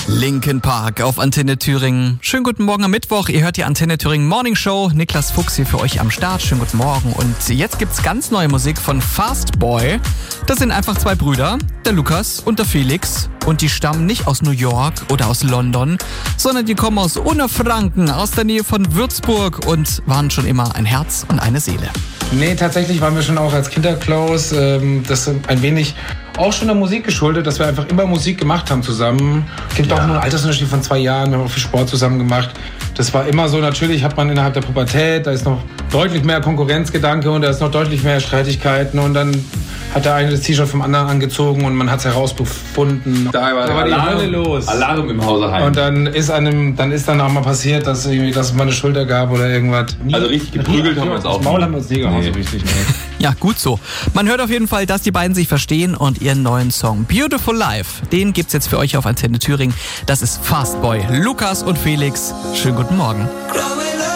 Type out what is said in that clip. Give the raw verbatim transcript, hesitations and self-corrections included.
Linkin Park auf Antenne Thüringen. Schönen guten Morgen am Mittwoch. Ihr hört die Antenne Thüringen Morning Show. Niklas Fuchs hier für euch am Start. Schönen guten Morgen. Und jetzt gibt's ganz neue Musik von Fast Boy. Das sind einfach zwei Brüder, der Lukas und der Felix. Und die stammen nicht aus New York oder aus London, sondern die kommen aus Unterfranken, aus der Nähe von Würzburg und waren schon immer ein Herz und eine Seele. Nee, tatsächlich waren wir schon auch als Kinder close. Ähm, das ist ein wenig auch schon der Musik geschuldet, dass wir einfach immer Musik gemacht haben zusammen. Es gibt ja auch nur einen Altersunterschied von zwei Jahren. Wir haben auch viel Sport zusammen gemacht. Das war immer so, natürlich hat man innerhalb der Pubertät, da ist noch deutlich mehr Konkurrenzgedanke und da ist noch deutlich mehr Streitigkeiten und dann hat der eine das T-Shirt vom anderen angezogen und man hat es herausgefunden. Da war, da war die Alarm, Hölle los. Alarm im Hause heim. Und dann ist einem, dann ist dann auch mal passiert, dass, irgendwie, dass es mal eine Schulter gab oder irgendwas. Also richtig geprügelt haben wir uns auch. Das Maul haben wir uns nie gehauen, Nee. so richtig. Nee. Ja, gut so. Man hört auf jeden Fall, dass die beiden sich verstehen und ihren neuen Song Beautiful Life, den gibt's jetzt für euch auf Antenne Thüringen. Das ist Fast Boy, Lukas und Felix. Schönen guten Morgen.